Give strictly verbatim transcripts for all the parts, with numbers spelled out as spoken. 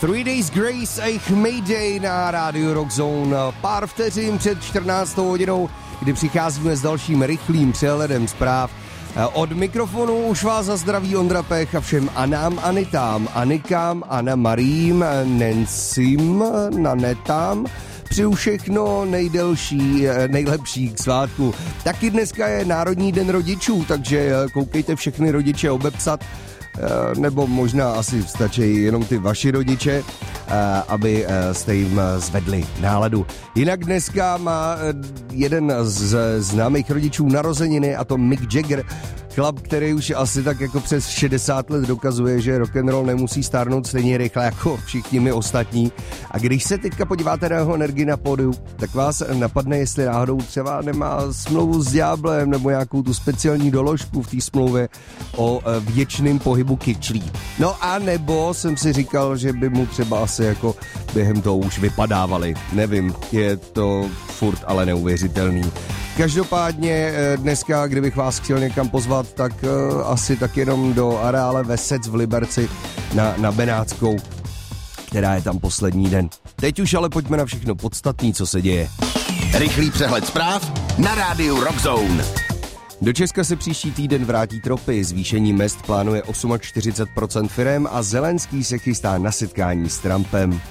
Three Days Grace a Mayday na rádiu Rock Zone. Pár vteřin před čtrnáctou hodinou, kdy přicházíme s dalším rychlým přehledem zpráv. Od mikrofonu už vás zazdraví Ondra Pech a všem Anám, Anitám, Anikám, Anna Marím, Nencím, Nanetám přeju všechno nejdelší, nejlepší k svátku. Taky dneska je Národní den rodičů, takže koukejte všechny rodiče obepsat, nebo možná asi stačí jenom ty vaši rodiče, aby jste jim zvedli náladu. Jinak dneska má jeden z známých rodičů narozeniny, a to Mick Jagger, chlap, který už asi tak jako přes šedesát let dokazuje, že rock'n'roll nemusí stárnout stejně rychle jako všichni my ostatní. A když se teďka podíváte na jeho energii na pódiu, tak vás napadne, jestli náhodou třeba nemá smlouvu s ďáblem nebo nějakou tu speciální doložku v té smlouvě o věčným pohybu kyčlí. No a nebo jsem si říkal, že by mu třeba asi jako během toho už vypadávali. Nevím, je to furt ale neuvěřitelný. Každopádně dneska, kdybych vás chtěl někam pozvat, tak uh, asi tak jenom do areále Vesec v Liberci na, na Benátskou, která je tam poslední den. Teď už ale pojďme na všechno podstatné, co se děje. Rychlý přehled zpráv na rádiu Rock Zone. Do Česka se příští týden vrátí tropy, zvýšení mezd plánuje čtyřicet osm procent firem a Zelenský se chystá na setkání s Trumpem.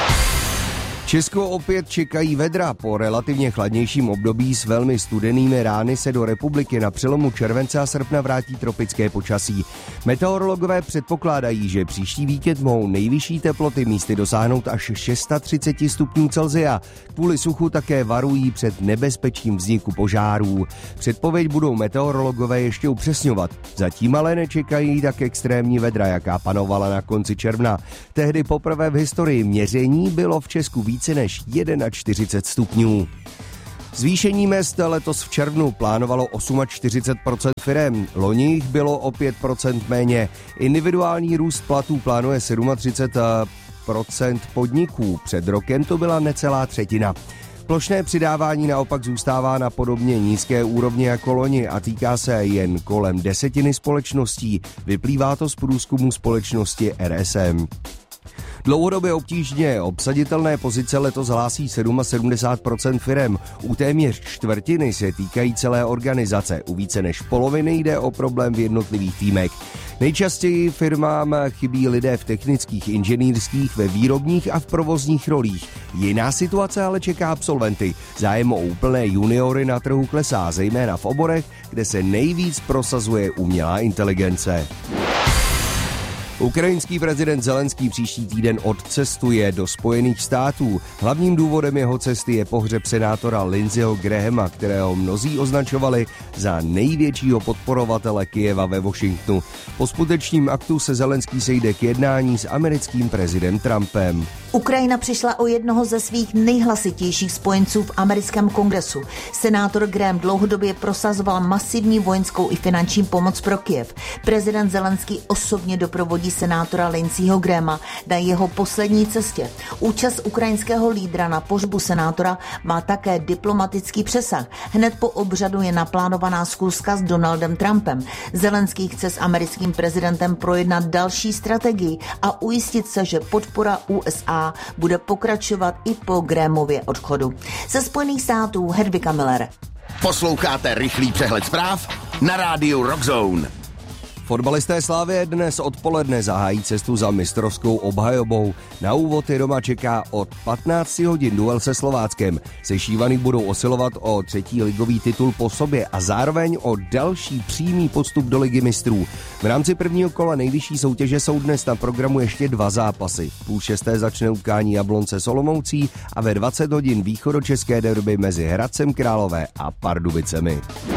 Česko opět čekají vedra. Po relativně chladnějším období s velmi studenými rány se do republiky na přelomu července a srpna vrátí tropické počasí. Meteorologové předpokládají, že příští víkend mohou nejvyšší teploty místy dosáhnout až třicet šest stupňů Celsia. Kvůli suchu také varují před nebezpečím vzniku požárů. Předpověď budou meteorologové ještě upřesňovat. Zatím ale nečekají tak extrémní vedra, jaká panovala na konci června. Tehdy poprvé v historii měření bylo v Česku více než čtyřicet jedna stupňů. Zvýšení mezd letos v červnu plánovalo čtyřicet osm procent firem, loni jich bylo o pět procent méně. Individuální růst platů plánuje třicet sedm procent podniků, před rokem to byla necelá třetina. Plošné přidávání naopak zůstává na podobně nízké úrovni jako loni a týká se jen kolem desetiny společností. Vyplývá to z průzkumu společnosti R S M. Dlouhodobě obtížně obsaditelné pozice letos hlásí sedmdesát sedm procent firem. U téměř čtvrtiny se týkají celé organizace. U více než poloviny jde o problém v jednotlivých týmech. Nejčastěji firmám chybí lidé v technických, inženýrských, ve výrobních a v provozních rolích. Jiná situace ale čeká absolventy. Zájem o úplné juniory na trhu klesá, zejména v oborech, kde se nejvíc prosazuje umělá inteligence. Ukrajinský prezident Zelenský příští týden odcestuje do Spojených států. Hlavním důvodem jeho cesty je pohřeb senátora Lindseyho Grahama, kterého mnozí označovali za největšího podporovatele Kyjeva ve Washingtonu. Po skutečním aktu se Zelenský sejde k jednání s americkým prezidentem Trumpem. Ukrajina přišla o jednoho ze svých nejhlasitějších spojenců v americkém kongresu. Senátor Graham dlouhodobě prosazoval masivní vojenskou i finanční pomoc pro Kyjev. Prezident Zelenský osobně doprovodí senátora Lindseyho Grahama na jeho poslední cestě. Účast ukrajinského lídra na pohřbu senátora má také diplomatický přesah. Hned po obřadu je naplánovaná schůzka s Donaldem Trumpem. Zelenský chce s americkým prezidentem projednat další strategii a ujistit se, že podpora U S A bude pokračovat i po Grahamově odchodu. Ze Spojených států Hedvika Miller. Posloucháte rychlý přehled zpráv na rádiu Rock Zone. Fotbalisté Slavie dnes odpoledne zahájí cestu za mistrovskou obhajobou. Na úvod je doma čeká od patnáct hodin duel se Slováckem. Sešívaný budou osilovat o třetí ligový titul po sobě a zároveň o další přímý postup do Ligy mistrů. V rámci prvního kola nejvyšší soutěže jsou dnes na programu ještě dva zápasy. V půl šesté začne utkání Jablonce s Olomoucí a ve dvacet hodin východočeské derby mezi Hradcem Králové a Pardubicemi.